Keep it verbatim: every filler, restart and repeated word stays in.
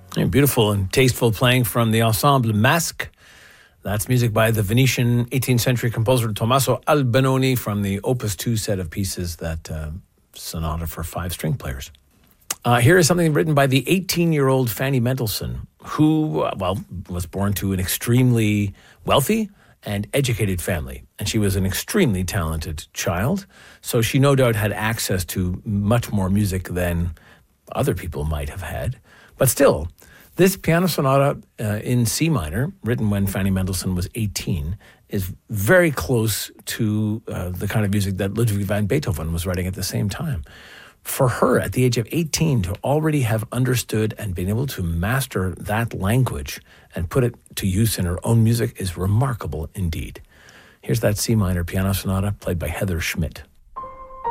And beautiful and tasteful playing from the Ensemble Masque. That's music by the Venetian eighteenth century composer Tommaso Albinoni from the Opus two set of pieces, that uh, sonata for five string players. Uh, here is something written by the eighteen-year-old Fanny Mendelssohn, who, uh, well, was born to an extremely wealthy and educated family. And she was an extremely talented child, so she no doubt had access to much more music than other people might have had. But still, this piano sonata uh, in C minor, written when Fanny Mendelssohn was eighteen, is very close to uh, the kind of music that Ludwig van Beethoven was writing at the same time. For her, at the age of eighteen, to already have understood and been able to master that language and put it to use in her own music is remarkable indeed. Here's that C minor piano sonata played by Heather Schmidt.